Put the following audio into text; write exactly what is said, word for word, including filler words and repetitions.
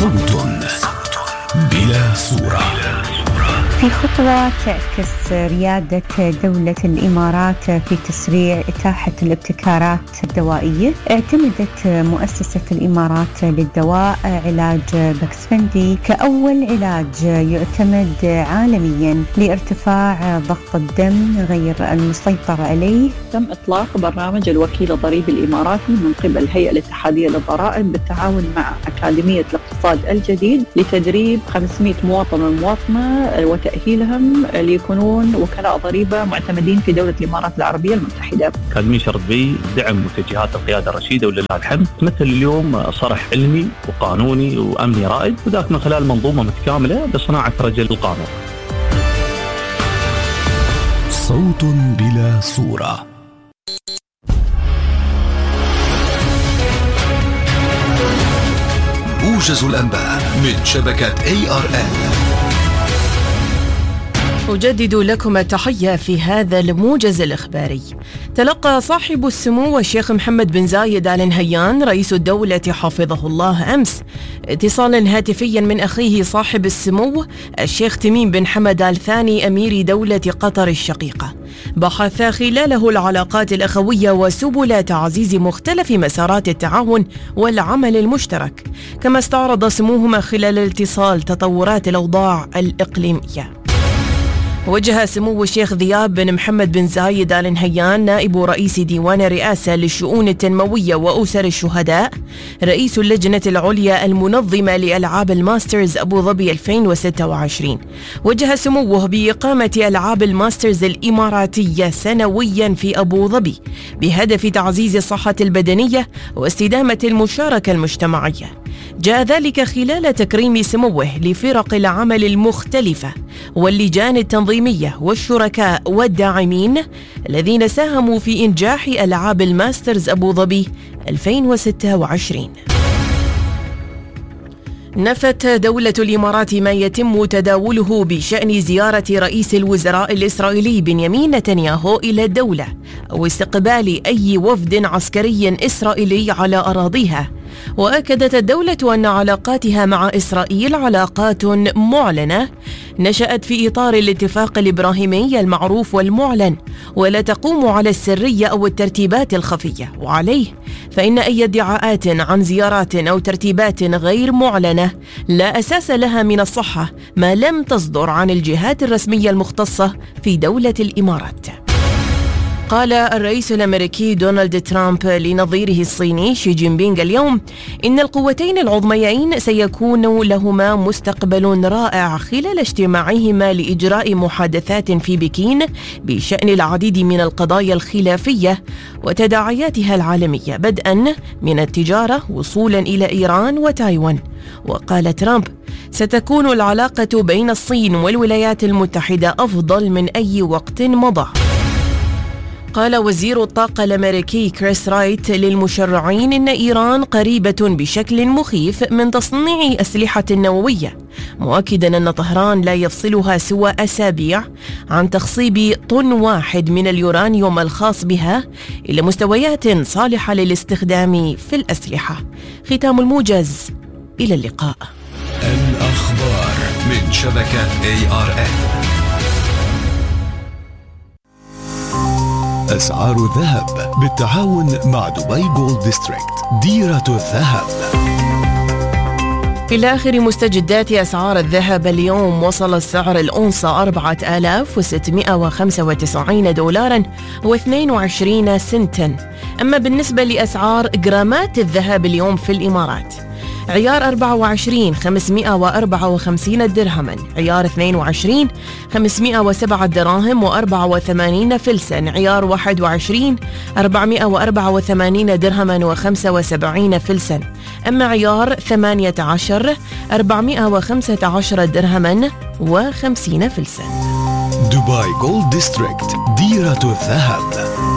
صوت بلا صورة. في خطوة تعكس ريادة دولة الإمارات في تسريع إتاحة الابتكارات الدوائية، اعتمدت مؤسسة الإمارات للدواء علاج باكسفندي كأول علاج يعتمد عالميا لارتفاع ضغط الدم غير المسيطر عليه. تم إطلاق برنامج الوكيل الضريبي الإماراتي من قبل الهيئة الاتحادية للضرائب بالتعاون مع أكاديمية الاقتصاد الجديد لتدريب خمسمائة مواطن ومواطنة وتأهيلهم ليكونون وكلاء ضريبة معتمدين في دولة الإمارات العربية المتحدة. أكاديمية شرطبي دعم متجهات القيادة الرشيدة ولله الحمد، تمثل اليوم صرح علمي وقانوني وأمني رائد، وذاك من خلال منظومة متكاملة بصناعة رجل القانون. صوت بلا صورة. موجز الأنباء من شبكة إيه آر إل. أجدد لكم التحية في هذا الموجز الإخباري. تلقى صاحب السمو الشيخ محمد بن زايد آل نهيان رئيس الدولة حفظه الله أمس اتصالا هاتفيا من أخيه صاحب السمو الشيخ تميم بن حمد آل ثاني أمير دولة قطر الشقيقة، بحث خلاله العلاقات الأخوية وسبل تعزيز مختلف مسارات التعاون والعمل المشترك، كما استعرض سموهما خلال الاتصال تطورات الأوضاع الإقليمية. وجه سمو الشيخ ذياب بن محمد بن زايد آل نهيان نائب رئيس ديوان الرئاسة للشؤون التنموية وأسر الشهداء رئيس اللجنة العليا المنظمة لألعاب الماسترز أبو ظبي ألفين وستة وعشرين، وجه سموه بإقامة ألعاب الماسترز الإماراتية سنويا في أبو ظبي بهدف تعزيز الصحة البدنية واستدامة المشاركة المجتمعية. جاء ذلك خلال تكريم سموه لفرق العمل المختلفة واللجان التنظيمية والشركاء والداعمين الذين ساهموا في إنجاح ألعاب الماسترز أبو ظبي ألفين وستة وعشرين. نفت دولة الإمارات ما يتم تداوله بشأن زيارة رئيس الوزراء الإسرائيلي بنيامين نتنياهو إلى الدولة أو استقبال أي وفد عسكري إسرائيلي على أراضيها. وأكدت الدولة أن علاقاتها مع إسرائيل علاقات معلنة نشأت في إطار الاتفاق الإبراهيمي المعروف والمعلن، ولا تقوم على السرية أو الترتيبات الخفية، وعليه فإن أي ادعاءات عن زيارات أو ترتيبات غير معلنة لا أساس لها من الصحة ما لم تصدر عن الجهات الرسمية المختصة في دولة الإمارات. قال الرئيس الأمريكي دونالد ترامب لنظيره الصيني شي جين بينغ اليوم إن القوتين العظميين سيكون لهما مستقبل رائع خلال اجتماعهما لإجراء محادثات في بكين بشأن العديد من القضايا الخلافية وتداعياتها العالمية، بدءا من التجارة وصولا إلى إيران وتايوان. وقال ترامب: ستكون العلاقة بين الصين والولايات المتحدة أفضل من أي وقت مضى. قال وزير الطاقة الأمريكي كريس رايت للمشرعين إن إيران قريبة بشكل مخيف من تصنيع أسلحة نووية، مؤكدا أن طهران لا يفصلها سوى أسابيع عن تخصيب طن واحد من اليورانيوم الخاص بها إلى مستويات صالحة للاستخدام في الأسلحة. ختام الموجز، إلى اللقاء. الأخبار من شبكة إيه آر إل. أسعار الذهب بالتعاون مع دبي جولد ديستريكت، ديرة الذهب. إلى آخر مستجدات أسعار الذهب اليوم، وصل السعر الأونصة أربعة آلاف وستمائة وخمسة وتسعين دولارا واثنين وعشرين سنتا. أما بالنسبة لأسعار جرامات الذهب اليوم في الإمارات، عيار أربعة وعشرين خمسمائة وأربعة وخمسين درهما، عيار اثنين وعشرين خمسمائة وسبعة دراهم وأربعة وثمانين فلسا، عيار واحد وعشرين أربعمائة وأربعة وثمانين درهما وخمسة وسبعين فلسا. أما عيار ثمانية عشر أربعمائة وخمسة عشر درهما وخمسين فلسا. دبي جولد ديستريكت، ديرة الذهب.